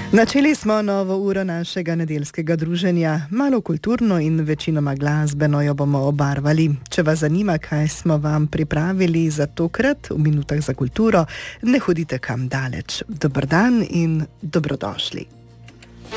Načeli smo novo uro našega nedeljskega druženja, malo kulturno in večinoma glasbeno jo bomo obarvali. Če vas zanima, kaj smo vam pripravili za tokrat v minutah za kulturo, ne hodite kam daleč. Dober dan in dobrodošli.